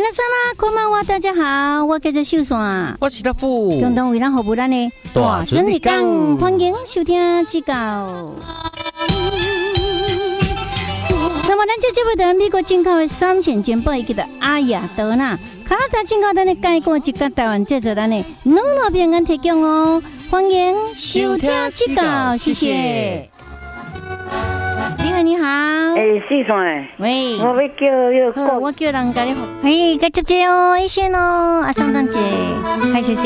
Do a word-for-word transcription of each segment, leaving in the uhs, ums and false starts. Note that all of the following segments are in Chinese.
皆さんこんばんは，大家好，我叫做秀山， 我是大富， 共同为咱服务咱的大准日讲，欢迎收听指教。那么，咱这节目在美国进口的三线煎包，伊叫做阿雅德纳，加拿大进口咱的介锅，一个台湾制作咱的两路平安提供哦，欢迎收听指教，谢谢。你好，你好。 哎，四川。 喂。 我要叫要好，我叫人家你。嘿，该接接哦，一线哦，阿桑当姐，嗨，谢谢。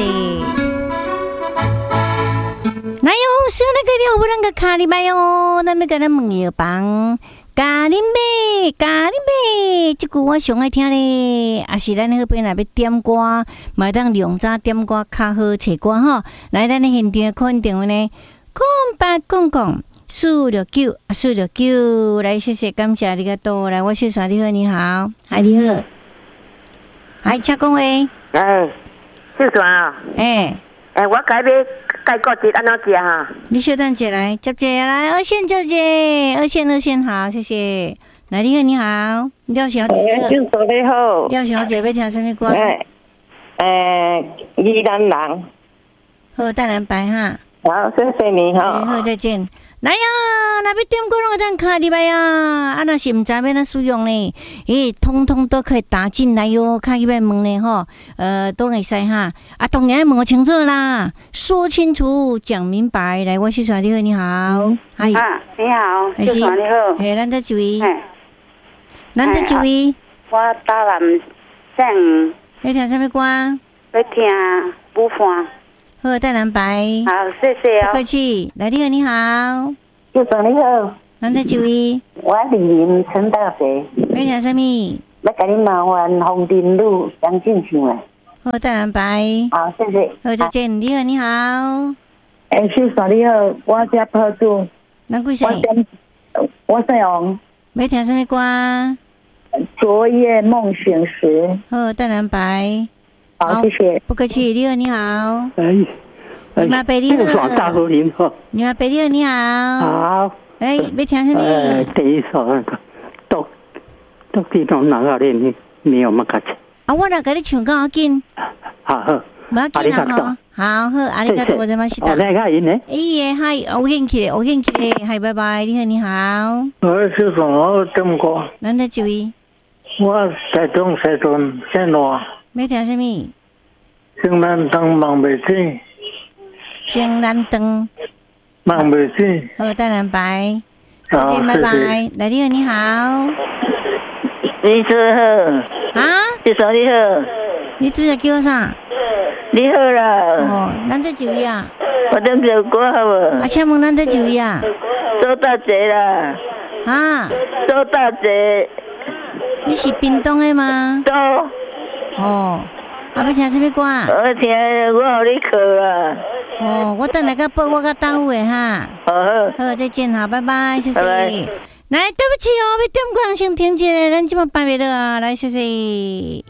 来哟，所有那个你好，不能个卡里拜哟，咱要跟咱问药房。咖喱妹，咖喱妹，这句我上爱听咧，也是咱那边若要点歌，嘛当量早点歌较好找歌吼。来，咱咧现场看电话呢，空八公公四六九四六九，来谢谢感谢啊りがとう。来，我秀山你好，你好，嗨你好，嗨，请讲话。 哎，秀山啊。 哎。 哎，我改要改国节安怎食哈？ 你稍等姐来，接姐来，二线接姐，二线二线好，谢谢。来，你好，你好，廖小姐。 哎，秀嫂你好。 廖小姐要听什么歌？ 哎，哎，宜兰人。 好，淡蓝白哈。 好，谢谢你哈。 好，再见。来呀，那要点歌拢当卡入来呀，啊，那是唔知要哪使用呢？诶，通通都可以打进来哟，卡入来问呢吼，呃，都会使哈。啊，当然问清楚啦，说清楚，讲明白。来，我是小弟，你好， 嗨，啊，你好，秀山你好， 诶，咱得一位， 咱得一位， 我打南省， 要听什么歌？ 要听武汉。 好，淡蓝白。 好，谢谢哦。 不客气。来，你好，你好。 秀山你好。 咱得一位。 我李林陈大姐。 要听什么？ 要给你麻烦红丁路杨进唱诶。 好，淡蓝白。 好，谢谢。 好，再见。你好，你好。 哎，秀山你好，我叫朴柱。 咱几岁？ 我姓王。 要听什么歌？ 昨夜梦醒时。 好，淡蓝白。 好，谢谢。 不客气，你好，你好。 哎， 你妈伯你好。 大和林好。 你妈伯你好，你好。 好。 哎，要听什么？ 呃，第一首那个都都这种哪个练你你有冇感觉？ 啊，我来给你唱歌紧。 好好。 不要紧啦吼。好好，阿里嘎多，我在马西达。 哦，那个人呢？ 哎，嗨，有兴趣，有兴趣，嗨，拜拜，你好，你好。 我是从我中国。 咱得一位。 我在中山中在哪？ 要听什么？ 江南灯望未见。 江南灯望未见。 好，淡蓝白。再见，拜拜。来，你好，你好。 你好。 啊？ 你好，你好。 你直接叫我啥？ 你好啦。 哦，咱得一位啊。 我点首歌好无？ 啊，请问咱得一位啊？ 周大姐啦。 啊？ 周大姐。 你是屏东的吗？ 周。 哦，啊，要听什么歌？ 我听，我互你靠啦。 哦，我等下个报我个单位哈。 好。 好，再见哈，拜拜，谢谢。 拜拜。 来，对不起哦，要点歌先停一下，咱即马办袂到啊，来，谢谢。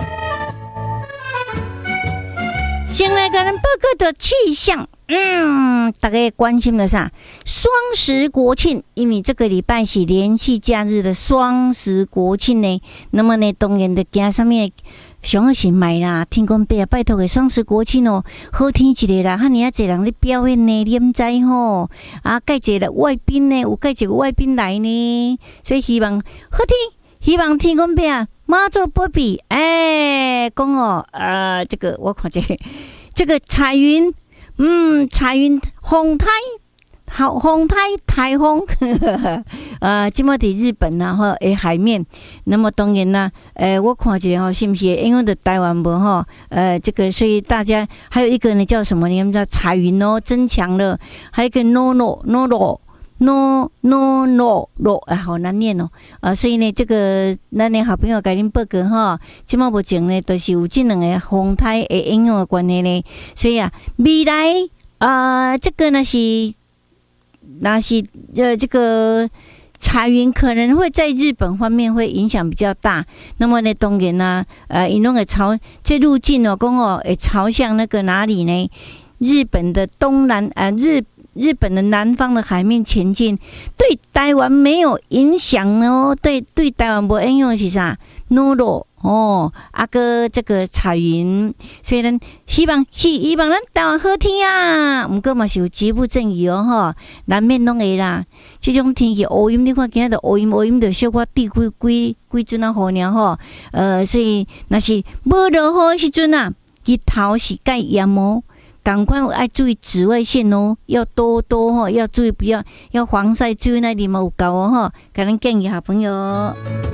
先来给咱报告的气象。嗯，大家关心了啥？双十国庆，因为这个礼拜是连续假日的双十国庆呢，那么呢，当然的惊什么？上好是买啦，天公伯啊，拜托个双十国庆哦，好天一个啦，遐尼啊，侪人咧表演呢，你毋知吼？啊，介济个外宾呢，有介济个外宾来呢，所以希望好天，希望天公伯啊，妈祖保庇，哎，讲哦，呃，这个我看这个、这个彩云。嗯，彩云风台，好风台台风，呃，即么伫日本呐吼，诶海面，那么当然啦，诶，我看一下吼，是不是因为的台湾无吼，呃，这个所以大家还有一个呢叫什么？你们知道彩云哦，增强了，还有一个 no no no no no no no no， 啊，好难念哦，啊，所以呢，这个咱的好朋友甲恁报告哈，即么目前呢，都、就是有这两个风台的影响的关系呢，所以啊，未来啊、呃，这个呢是，那是呃这个彩云可能会在日本方面会影响比较大，那么呢，当然呢，呃，因为会朝这路径哦，讲哦，会朝向那个哪里呢？日本的东南啊、呃、日。 日本的南方的海面前进，对台湾没有影响哦。对对，台湾无影响是啥？诺罗哦，啊个这个彩云，所以呢，希望希希望咱台湾好天啊。毋过嘛是有极不正义哦吼，难免拢会啦。这种天气乌阴，你看今日的乌阴乌阴的小可滴几几几阵啊雨尔吼。呃，所以若是无落雨时阵啊，日头是介炎哦。赶快爱注意紫外线哦，要多多吼，要注意不要要防晒，注意那里嘛有够哦吼。给咱建议好朋友。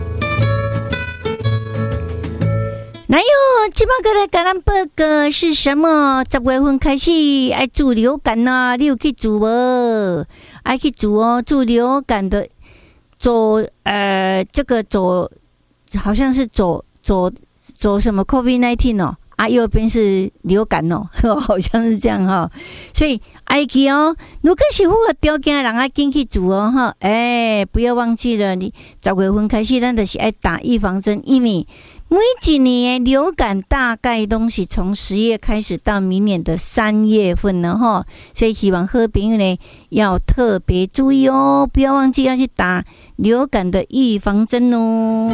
来哟，今麦过来给咱报告是什么？十月份开始爱治流感呐、啊，你有去治无？爱去治哦，治流感的走呃，这个走好像是走走走什么 COVID 十九 哦。啊，右边是流感哦，好像是这样哈、哦。所以爱去哦，如果是符合条件的人，爱紧去做哦哈。哎，不要忘记了，你十月份开始，咱就是爱打预防针，因为每一年的流感大概都是从十月开始到明年的三月份了哈。所以希望好朋友呢要特别注意哦，不要忘记要去打流感的预防针哦。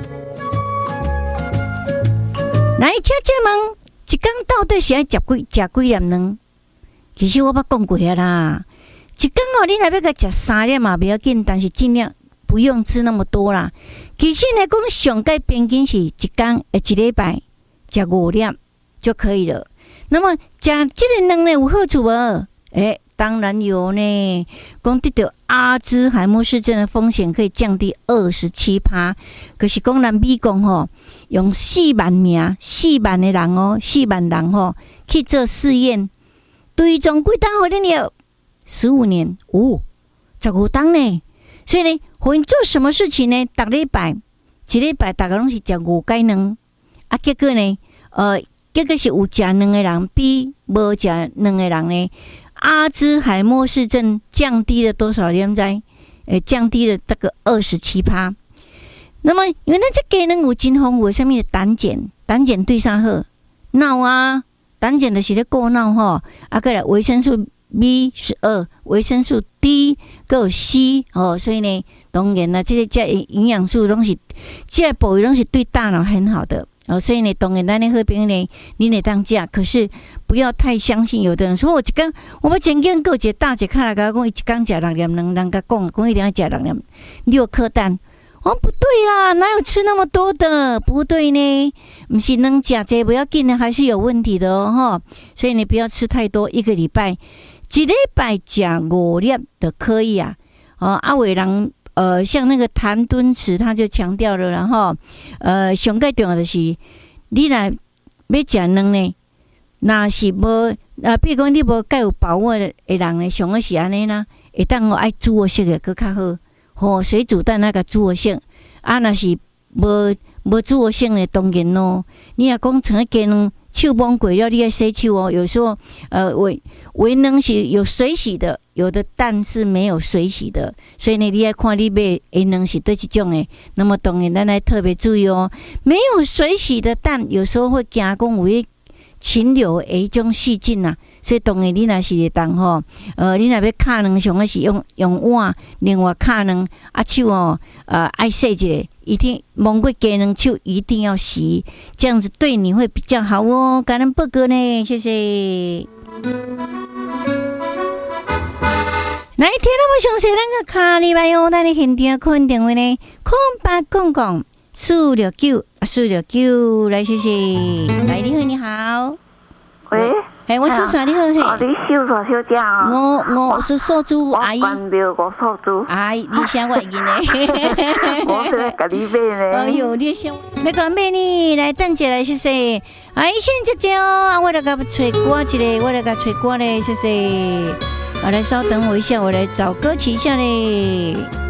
来，请请问，一天到底是爱食几食几粒呢？其实我捌讲过啊啦，一天哦，你若要甲食三粒嘛，不要紧，但是尽量不用吃那么多啦。其实呢，讲上界平均是一天呃一礼拜食五粒就可以了。那么食这个蛋呢有好处无？诶，当然有呢。讲得到阿兹海默氏症的风险可以降低二十七趴。可是讲咱美国吼，用四万名、四万的人哦，四万人吼去做试验，追踪几档互恁了？十五年，哦，十五档呢。所以呢，互因做什么事情呢？逐礼拜，一礼拜大家拢是食五解蛋，啊，结果呢，呃，结果是有食蛋的人比无食蛋的人呢。阿兹海默氏症降低了多少？你们知？诶，降低了大概二十七趴。那么，因为咱这个人有真丰富，什么的胆碱，胆碱对啥好？脑啊，胆碱就是咧顾脑吼，啊，过来维生素 B 十二、维生素 D， 还有 C 哦，所以呢，当然啦，这些这营养素拢是，这些补拢是对大脑很好的。哦，所以呢，当然咱咧好朋友呢，你得当价，可是不要太相信。有的人说，我一天我们前天个一个大姐看来甲讲，伊一天食六粒，人人甲讲，讲一定要食六粒六颗蛋。哦，不对啦，哪有吃那么多的？不对呢，不是能食这不要紧的，还是有问题的哦哈。所以你不要吃太多，一个礼拜一礼拜食五粒的可以啊。哦，啊伟人。呃，像那个谭敦慈他就强调了，然后呃，上最重要的是，你若要食蛋呢，若是无啊，比如讲你无介有把握的人呢，上个是安尼啦，会当我爱煮熟的更较好，吼水煮蛋那个煮熟，啊，若是无无煮熟的当然咯，你若讲像鸡蛋手摸过了，你要洗手哦。有时候呃，维维能是有水洗的。有的蛋是没有水洗的，所以呢，你要看你买的蛋是对这种的。那么当然，咱来特别注意哦。没有水洗的蛋，有时候会惊讲有禽流的一种细菌呐。所以当然，你若是会当吼，呃，你若要敲蛋，上个是用用碗，另外敲蛋，啊手哦，呃，爱洗一下，一定摸过鸡蛋手一定要洗，这样子对你会比较好哦。感恩报告呢，谢谢。来，听到我详细咱个卡里拜哦，咱的现场看电话呢，空八公公四六九四六九，来谢谢。来，你好，你好。 喂， 哎，我姓啥？你好，嘿。 哦，你小啥小姐啊？ 我我是素珠阿姨。 我关掉我素珠。 阿姨，你想我已经呢？ 我是来给你买呢。 哎呦，你想要干买呢？来，等下来谢谢。阿姨先接接哦，我来给吹歌一个，我来给吹歌嘞，谢谢。好，来稍等我一下，我来找歌曲一下嘞。